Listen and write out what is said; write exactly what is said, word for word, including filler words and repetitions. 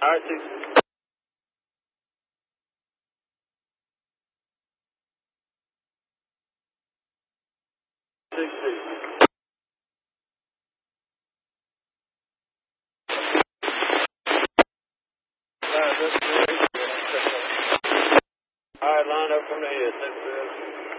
All right, six. Six, six. All right, that's great. All right, line up from the head. That's good.